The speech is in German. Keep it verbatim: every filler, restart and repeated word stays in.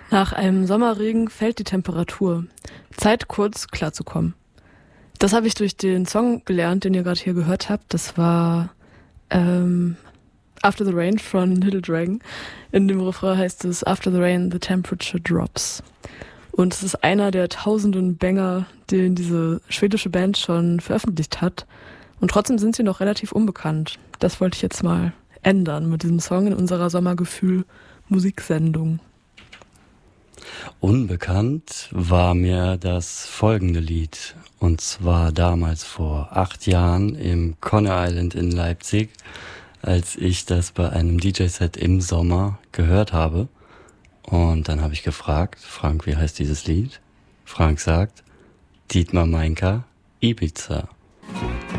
Nach einem Sommerregen fällt die Temperatur. Zeit, kurz klarzukommen. Das habe ich durch den Song gelernt, den ihr gerade hier gehört habt. Das war ähm, After the Rain von Little Dragon. In dem Refrain heißt es After the Rain, the temperature drops. Und es ist einer der tausenden Banger, den diese schwedische Band schon veröffentlicht hat. Und trotzdem sind sie noch relativ unbekannt. Das wollte ich jetzt mal ändern mit diesem Song in unserer Sommergefühl-Musiksendung. Unbekannt war mir das folgende Lied. Und zwar damals vor acht Jahren im Conner Island in Leipzig, als ich das bei einem D J-Set im Sommer gehört habe. Und dann habe ich gefragt, Frank, wie heißt dieses Lied? Frank sagt, Dietmar Meinker, Ibiza.